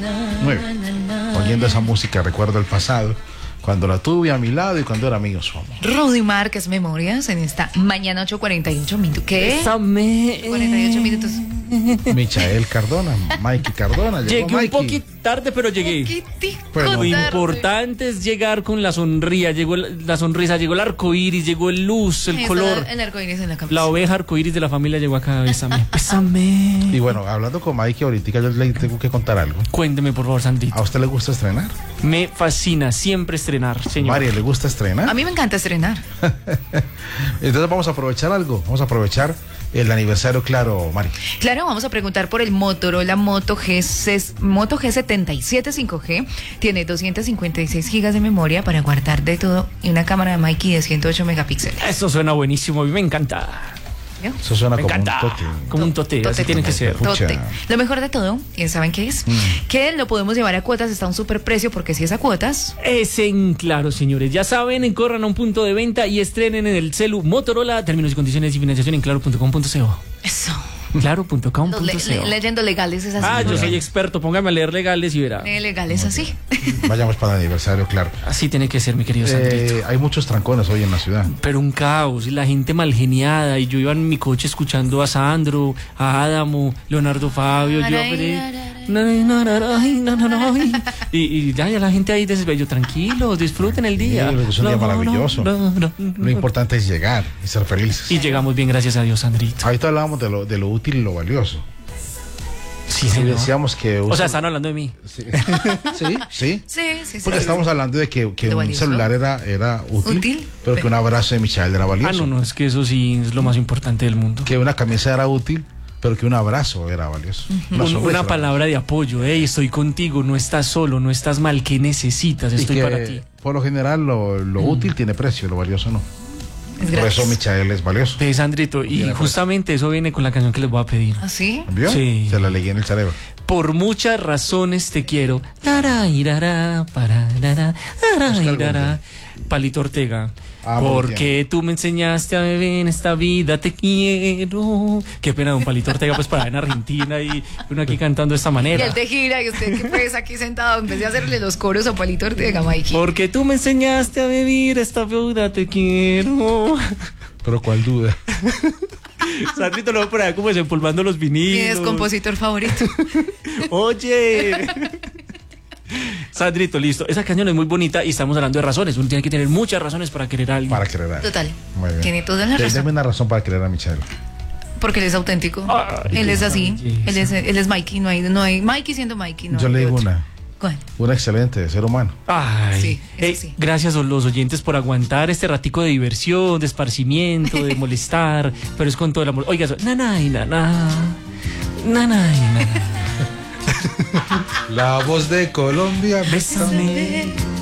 Muy bien. Oyendo esa música recuerdo el pasado, cuando la tuve a mi lado y cuando era mío somos. Rudy Márquez, Memorias, en esta mañana 8:48 minutos. ¿Qué? 48 minutos. Michael Cardona, Mikey Cardona. Llegué Mikey. un poquito tarde, pero llegué. Bueno, Lo importante es llegar con la sonrisa, llegó la sonrisa, llegó el arco iris, llegó el luz, el color. El arco iris en la cabeza. La oveja arco iris de la familia llegó acá. Bésame. Y bueno, hablando con Mikey ahorita, yo le tengo que contar algo. Cuénteme, por favor, Sandrito. ¿A usted le gusta estrenar? Me fascina siempre estrenar, señor. María, ¿le gusta estrenar? A mí me encanta estrenar. Entonces vamos a aprovechar algo. Vamos a aprovechar el aniversario, claro, Mari. Claro, vamos a preguntar por el Motorola Moto G77 5G. Tiene 256 gigas de memoria para guardar de todo y una cámara de Mikey de 108 megapíxeles. Eso suena buenísimo, a mí me encanta. ¿Vio? Eso suena Me como encanta. un toque. Como un tote, así tiene que ser. Pucha. Tote. Lo mejor de todo, ¿y saben qué es? Que lo podemos llevar a cuotas, está a un super precio, porque si es a cuotas. Es en Claro, señores. Ya saben, corran a un punto de venta y estrenen en el celu Motorola. Términos y condiciones y financiación en claro.com.co. Eso. Claro.com.co. Leyendo legales es así. Ah, yo soy experto. Póngame a leer legales y verá. Legales así. Vayamos para el aniversario, claro. Así tiene que ser, mi querido Sandrito. Hay muchos trancones hoy en la ciudad. Pero un caos, y la gente mal geniada. Y yo iba en mi coche escuchando a Sandro, a Adamo, Leonardo Fabio. Y ya la gente ahí desvello. Tranquilos, disfruten el día. Sí, es un día maravilloso. Lo importante es llegar y ser felices. Y llegamos bien, gracias a Dios, Sandrito. Ahorita hablábamos de lo útil y lo valioso. Sí, Y señor. decíamos que... O sea, están hablando de mí. Sí, sí. Sí. Porque estamos hablando de que un valioso. celular era útil, pero que un abrazo de Michael era valioso. No, es que eso sí es lo más importante del mundo. Que una camisa era útil, pero que un abrazo era valioso. Una palabra de apoyo, estoy contigo, no estás solo, no estás mal, ¿qué necesitas? Estoy para ti. Por lo general, lo útil tiene precio, lo valioso no. Es Por gratis. eso Michael es valioso. Ve, Sandrito, y Viene justamente eso viene con la canción que les voy a pedir. ¿Ah, sí? ¿Vio? Sí. Se la leí en el cerebro. Por muchas razones te quiero. Palito Ortega. Ah, Porque tú me enseñaste a beber en esta vida, te quiero. Qué pena, don Palito Ortega, pues para en Argentina y uno aquí cantando de esta Y manera. él te gira y usted que pues aquí sentado en vez de hacerle los coros a Palito Ortega, Mikey. Porque tú me enseñaste a vivir esta vida, te quiero. Pero ¿cuál duda? Sandrito lo veo por allá como desempolvando los ¿Quién vinilos. es compositor favorito? Oye. Sandrito, listo. Esa canción es muy bonita y estamos hablando de razones. Uno tiene que tener muchas razones para querer a alguien. Para querer a alguien. Total. Muy bien. Tiene toda la Deme razón. una razón para querer a Michael. Porque él es auténtico. Ay, Él es qué así. belleza. Él es Mikey. No hay Mikey siendo Mikey. No Yo hay le digo otro. una. ¿Cuál? Un excelente ser humano. Ay, Sí, eso sí. Gracias a los oyentes por aguantar este ratico de diversión, de esparcimiento, de molestar, pero es con todo el amor. Oiga, nanay, naná, nanay, naná. La voz de Colombia. Bésame.